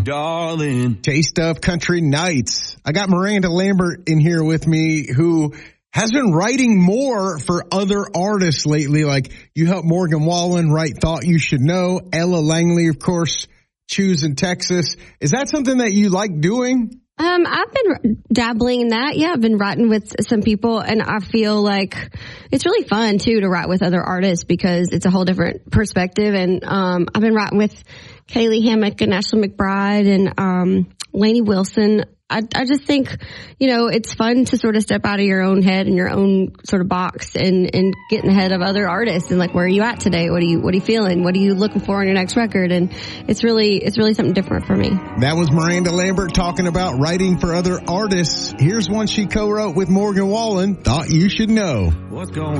darling. Taste of Country Nights. I got Miranda Lambert in here with me, who has been writing more for other artists lately. Like, you helped Morgan Wallen write Thought You Should Know. Ella Langley, of course, Choosing Texas. Is that something that you like doing? I've been dabbling in that. Yeah, I've been writing with some people, and I feel like it's really fun too to write with other artists because it's a whole different perspective. And I've been writing with Kaylee Hammock and Ashley McBride and Lainey Wilson. I just think, it's fun to sort of step out of your own head and your own sort of box and get in the head of other artists and like, where are you at today? What are you feeling? What are you looking for on your next record? And it's really something different for me. That was Miranda Lambert talking about writing for other artists. Here's one she co-wrote with Morgan Wallen, Thought You Should Know. What's going